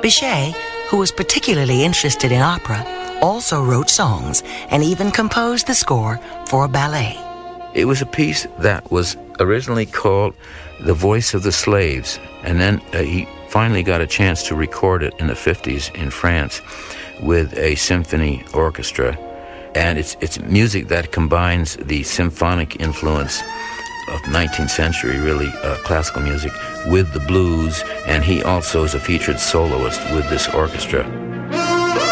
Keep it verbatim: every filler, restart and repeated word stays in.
Bizet, who was particularly interested in opera, also wrote songs and even composed the score for a ballet. It was a piece that was originally called The Voice of the Slaves, and then uh, he finally got a chance to record it in the fifties in France with a symphony orchestra. And it's it's music that combines the symphonic influence of nineteenth century, really, uh, classical music, with the blues, and he also is a featured soloist with this orchestra.